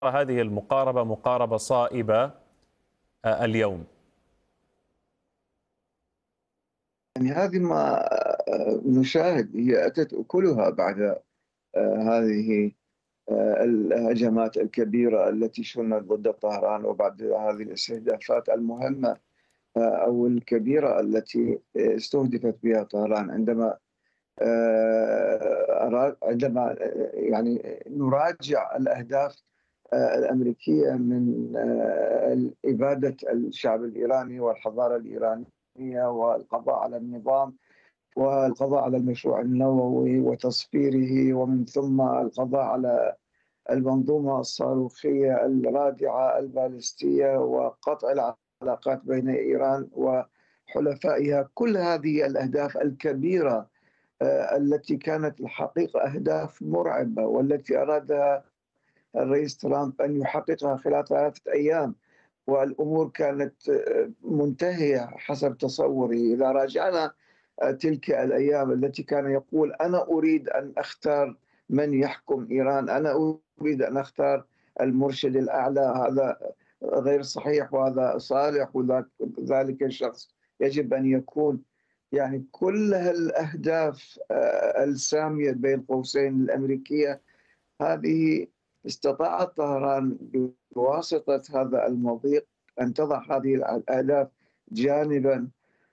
هذه المقاربة مقاربة صائبة اليوم؟ يعني هذه ما نشاهد، هي أتت أكلها بعد هذه الهجمات الكبيرة التي شنت ضد طهران، وبعد هذه الاستهدافات المهمة أو الكبيرة التي استهدفت بها طهران. عندما يعني نراجع الأهداف الأمريكية من إبادة الشعب الإيراني والحضارة الإيرانية والقضاء على النظام والقضاء على المشروع النووي وتصفيره، ومن ثم القضاء على المنظومة الصاروخية الرادعة البالستية وقطع العلاقات بين إيران وحلفائها. كل هذه الأهداف الكبيرة التي كانت الحقيقة أهداف مرعبة، والتي أرادها الرئيس ترامب أن يحققها خلال 3 أيام، والأمور كانت منتهية حسب تصوري. إذا راجعنا تلك الأيام التي كان يقول: أنا أريد أن أختار من يحكم إيران، أنا أريد أن أختار المرشد الأعلى، هذا غير صحيح وهذا صالح وذلك الشخص يجب أن يكون. يعني كل الأهداف السامية بين قوسين الأمريكية هذه استطاعت طهران بواسطة هذا المضيق أن تضع هذه الأهداف جانبا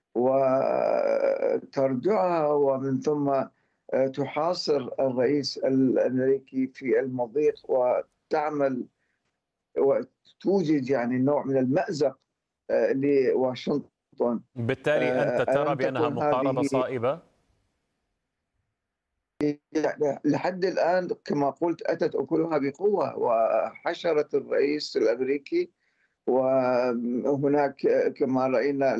وتردعها، ومن ثم تحاصر الرئيس الأمريكي في المضيق وتعمل وتوجد يعني نوع من المأزق لواشنطن. بالتالي أنت ترى ألم بأنها تكن مقاربة هذه صائبة؟ يعني لحد الآن كما قلت أتت أكلها بقوة وحشرت الرئيس الأمريكي، وهناك كما رأينا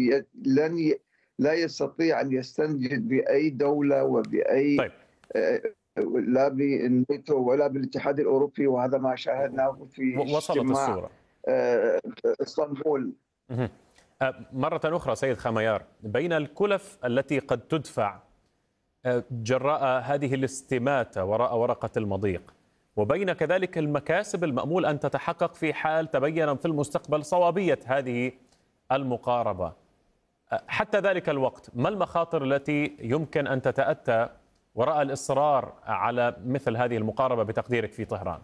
لا يستطيع أن يستنجد بأي دولة وبأي طيب. لا بالناتو ولا بالاتحاد الأوروبي، وهذا ما شاهدناه في وصلت اجتماع الصورة. اسطنبول. مهم. مرة أخرى سيد خميار، بين الكلف التي قد تدفع جراء هذه الاستماتة وراء ورقة المضيق، وبين كذلك المكاسب المأمول أن تتحقق في حال تبين في المستقبل صوابية هذه المقاربة، حتى ذلك الوقت ما المخاطر التي يمكن أن تتأتى وراء الإصرار على مثل هذه المقاربة بتقديرك في طهران؟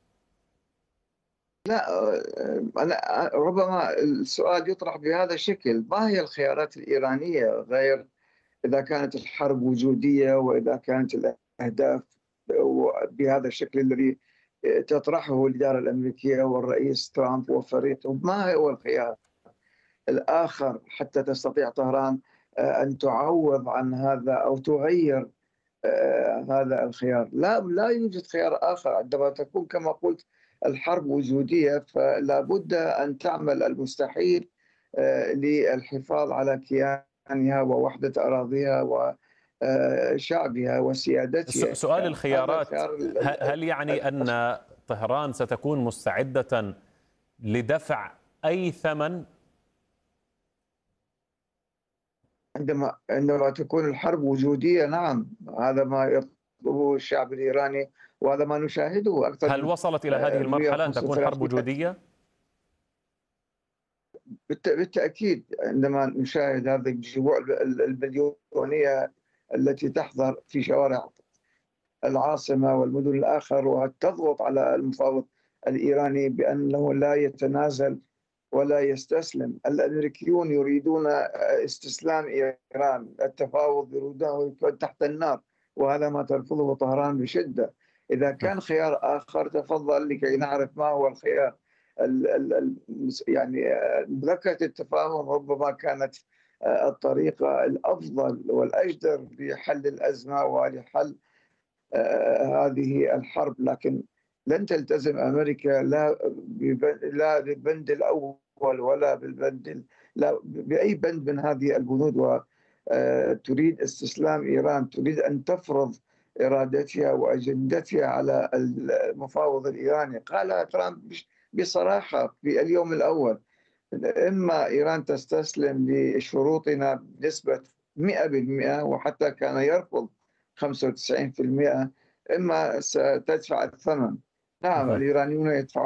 لا، أنا ربما السؤال يطرح بهذا الشكل: ما هي الخيارات الإيرانية غير إذا كانت الحرب وجودية، وإذا كانت الأهداف بهذا الشكل الذي تطرحه الإدارة الأمريكية والرئيس ترامب وفريقه؟ ما هو الخيار الآخر حتى تستطيع طهران أن تعوض عن هذا أو تغير هذا الخيار؟ لا يوجد خيار آخر. عندما تكون كما قلت الحرب وجودية، فلا بد أن تعمل المستحيل للحفاظ على كيانها ووحدة أراضيها وشعبها وسيادتها. سؤال هذا الخيارات، الخيار هل يعني أن طهران ستكون مستعدة لدفع أي ثمن؟ عندما تكون الحرب وجودية، نعم، هذا ما يطلبه الشعب الإيراني، وهذا ما نشاهده أكثر هل من وصلت إلى هذه المرحلة أن تكون حرب 135. وجودية؟ بالتأكيد عندما نشاهد هذه الجموع المليونية التي تحضر في شوارع العاصمة والمدن الآخر وتضغط على المفاوض الإيراني بأنه لا يتنازل ولا يستسلم. الأمريكيون يريدون استسلام إيران، التفاوض يريدونه يكون تحت النار، وهذا ما ترفضه طهران بشدة. إذا كان خيار آخر تفضل لكي نعرف ما هو الخيار. يعني مذكرة التفاهم ربما كانت الطريقة الأفضل والأجدر لحل الأزمة ولحل هذه الحرب، لكن لن تلتزم أمريكا لا بالبند الأول ولا بالبند لا بأي بند من هذه البنود، وتريد استسلام إيران، تريد أن تفرض إرادتها وأجندتها على المفاوض الإيراني. قال ترامب بصراحة في اليوم الأول: إما إيران تستسلم لشروطنا بنسبة 100%، وحتى كان يرفض 95%، إما ستدفع الثمن. نعم، مهم. الإيرانيون يدفعون